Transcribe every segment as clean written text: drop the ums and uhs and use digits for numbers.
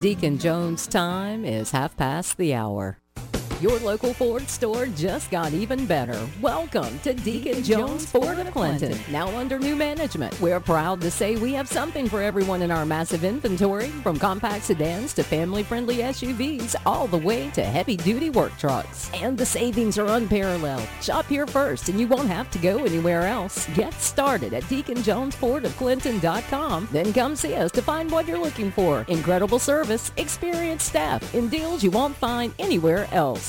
Deacon Jones' time is 1:30. Your local Ford store just got even better. Welcome to Deacon Jones Ford of Clinton. Now under new management, we're proud to say we have something for everyone in our massive inventory, from compact sedans to family-friendly SUVs, all the way to heavy-duty work trucks. And the savings are unparalleled. Shop here first and you won't have to go anywhere else. Get started at DeaconJonesFordOfClinton.com. Then come see us to find what you're looking for. Incredible service, experienced staff, and deals you won't find anywhere else.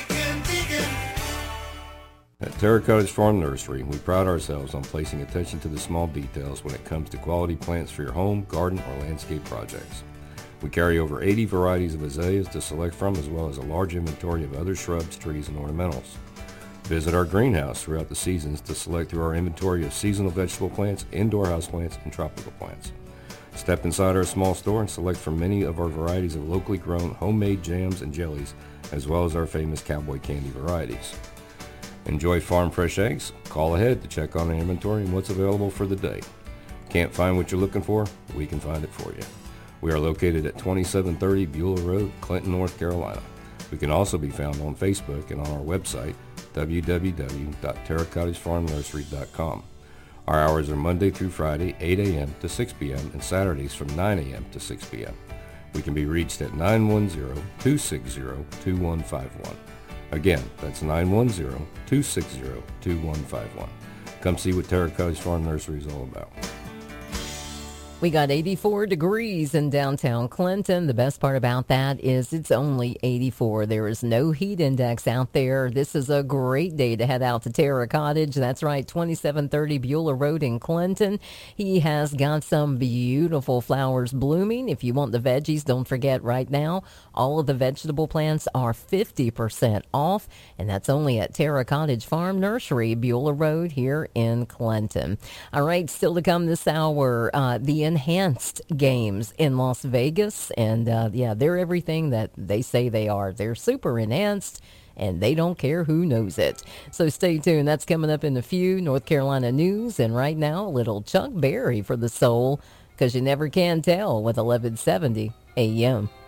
At Terra Cottage Farm Nursery, we pride ourselves on placing attention to the small details when it comes to quality plants for your home, garden, or landscape projects. We carry over 80 varieties of azaleas to select from, as well as a large inventory of other shrubs, trees, and ornamentals. Visit our greenhouse throughout the seasons to select through our inventory of seasonal vegetable plants, indoor houseplants, and tropical plants. Step inside our small store and select from many of our varieties of locally grown homemade jams and jellies, as well as our famous cowboy candy varieties. Enjoy farm fresh eggs? Call ahead to check on our inventory and what's available for the day. Can't find what you're looking for? We can find it for you. We are located at 2730 Beulah Road, Clinton, North Carolina. We can also be found on Facebook and on our website, www.terracottagefarmnursery.com. Our hours are Monday through Friday, 8 a.m. to 6 p.m., and Saturdays from 9 a.m. to 6 p.m. We can be reached at 910-260-2151. Again, that's 910-260-2151. Come see what Terra Cottage Farm Nursery is all about. We got 84 degrees in downtown Clinton. The best part about that is it's only 84. There is no heat index out there. This is a great day to head out to Terra Cottage. That's right, 2730 Beulah Road in Clinton. He has got some beautiful flowers blooming. If you want the veggies, don't forget right now, all of the vegetable plants are 50% off, and that's only at Terra Cottage Farm Nursery, Beulah Road here in Clinton. All right, still to come this hour, the enhanced games in Las Vegas, and they're everything that they say they are. They're super enhanced, and they don't care who knows it. So stay tuned. That's coming up in a few. North Carolina news, and right now, a little Chuck Berry for the soul, because you never can tell with 1170 a.m.